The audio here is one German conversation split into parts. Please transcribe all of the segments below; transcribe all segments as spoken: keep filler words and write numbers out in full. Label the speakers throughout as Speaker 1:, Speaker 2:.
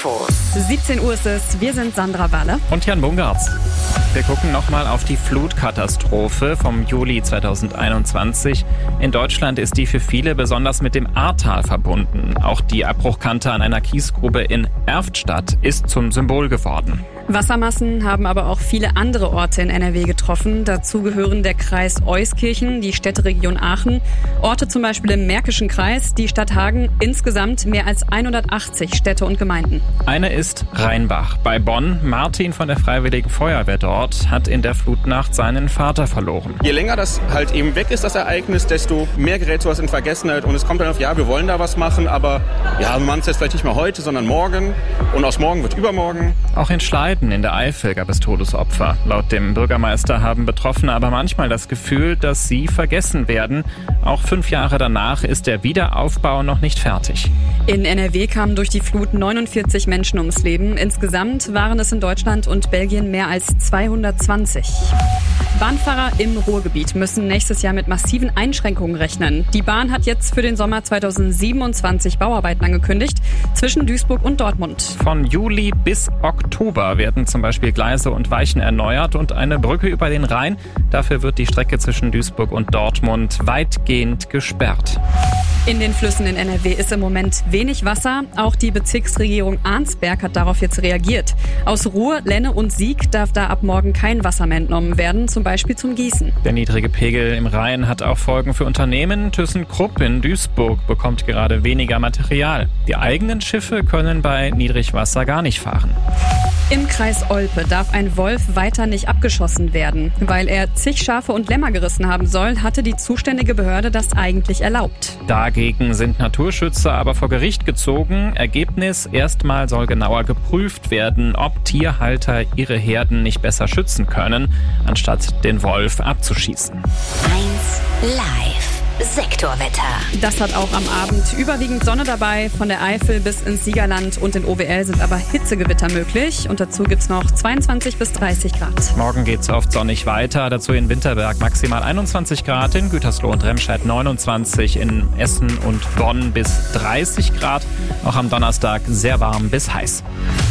Speaker 1: siebzehn Uhr ist es, wir sind Sandra Walle
Speaker 2: und Jan Bungartz. Wir gucken nochmal auf die Flutkatastrophe vom Juli zweitausendeinundzwanzig. In Deutschland ist die für viele besonders mit dem Ahrtal verbunden. Auch die Abbruchkante an einer Kiesgrube in Erftstadt ist zum Symbol geworden.
Speaker 1: Wassermassen haben aber auch viele andere Orte in N R W getroffen. Dazu gehören der Kreis Euskirchen, die Städteregion Aachen, Orte zum Beispiel im Märkischen Kreis, die Stadt Hagen, insgesamt mehr als hundertachtzig Städte und Gemeinden.
Speaker 2: Eine ist Rheinbach bei Bonn. Martin von der Freiwilligen Feuerwehr dort hat in der Flutnacht seinen Vater verloren.
Speaker 3: Je länger das halt eben weg ist, das Ereignis, desto mehr gerät sowas in Vergessenheit. Und es kommt dann auf, ja, wir wollen da was machen, aber ja, wir machen es jetzt vielleicht nicht mehr heute, sondern morgen. Und aus morgen wird übermorgen.
Speaker 2: Auch in Schleiden in der Eifel gab es Todesopfer. Laut dem Bürgermeister haben Betroffene aber manchmal das Gefühl, dass sie vergessen werden. Auch fünf Jahre danach ist der Wiederaufbau noch nicht fertig.
Speaker 1: In N R W kamen durch die Flut neunundvierzig Menschen ums Leben. Insgesamt waren es in Deutschland und Belgien mehr als zweihundertzwanzig. Bahnfahrer im Ruhrgebiet müssen nächstes Jahr mit massiven Einschränkungen rechnen. Die Bahn hat jetzt für den Sommer zweitausendsiebenundzwanzig Bauarbeiten angekündigt, zwischen Duisburg und Dortmund.
Speaker 2: Von Juli bis Oktober werden zum Beispiel Gleise und Weichen erneuert und eine Brücke über den Rhein. Dafür wird die Strecke zwischen Duisburg und Dortmund weitgehend gesperrt.
Speaker 1: In den Flüssen in N R W ist im Moment wenig Wasser. Auch die Bezirksregierung Arnsberg hat darauf jetzt reagiert. Aus Ruhr, Lenne und Sieg darf da ab morgen kein Wasser mehr entnommen werden, zum Beispiel zum Gießen.
Speaker 2: Der niedrige Pegel im Rhein hat auch Folgen für Unternehmen. ThyssenKrupp in Duisburg bekommt gerade weniger Material. Die eigenen Schiffe können bei Niedrigwasser gar nicht fahren.
Speaker 1: Im Kreis Olpe darf ein Wolf weiter nicht abgeschossen werden. Weil er zig Schafe und Lämmer gerissen haben soll, hatte die zuständige Behörde das eigentlich erlaubt.
Speaker 2: Dagegen sind Naturschützer aber vor Gericht gezogen. Ergebnis: Erstmal soll genauer geprüft werden, ob Tierhalter ihre Herden nicht besser schützen können, anstatt den Wolf abzuschießen.
Speaker 4: eins live. Sektorwetter.
Speaker 1: Das hat auch am Abend überwiegend Sonne dabei. Von der Eifel bis ins Siegerland und in O W L sind aber Hitzegewitter möglich. Und dazu gibt's noch zweiundzwanzig bis dreißig Grad.
Speaker 2: Morgen geht's oft sonnig weiter. Dazu in Winterberg maximal einundzwanzig Grad, in Gütersloh und Remscheid neunundzwanzig, in Essen und Bonn bis dreißig Grad. Auch am Donnerstag sehr warm bis heiß.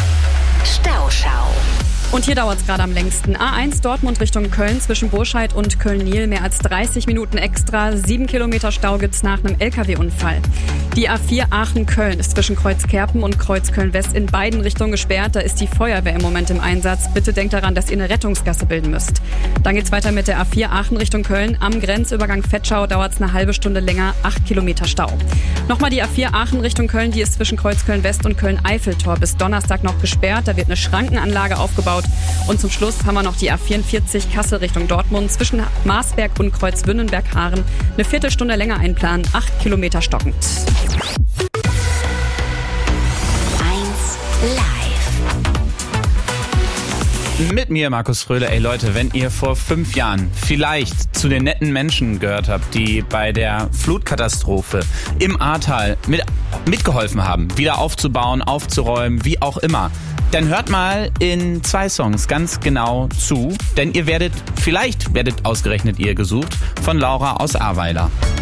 Speaker 4: Stauschau.
Speaker 1: Und hier dauert es gerade am längsten. A eins Dortmund Richtung Köln zwischen Burscheid und Köln-Niel mehr als dreißig Minuten extra. Sieben Kilometer Stau gibt's nach einem L K W-Unfall. Die A vier Aachen-Köln ist zwischen Kreuzkerpen und Kreuzköln-West in beiden Richtungen gesperrt. Da ist die Feuerwehr im Moment im Einsatz. Bitte denkt daran, dass ihr eine Rettungsgasse bilden müsst. Dann geht's weiter mit der A vier Aachen Richtung Köln. Am Grenzübergang Vetschau dauert es eine halbe Stunde länger. Acht Kilometer Stau. Nochmal die A vier Aachen Richtung Köln. Die ist zwischen Kreuzköln-West und Köln-Eiffeltor bis Donnerstag noch gesperrt. Da wird eine Schrankenanlage aufgebaut. Und zum Schluss haben wir noch die A vierundvierzig Kassel Richtung Dortmund zwischen Marsberg und Kreuzwünnenberg-Haaren. Eine Viertelstunde länger einplanen, acht Kilometer stockend.
Speaker 4: eins live.
Speaker 5: Mit mir, Markus Fröhle. Ey Leute, wenn ihr vor fünf Jahren vielleicht zu den netten Menschen gehört habt, die bei der Flutkatastrophe im Ahrtal mit, mitgeholfen haben, wieder aufzubauen, aufzuräumen, wie auch immer, dann hört mal in zwei Songs ganz genau zu, denn ihr werdet, vielleicht werdet ausgerechnet ihr gesucht, von Laura aus Ahrweiler.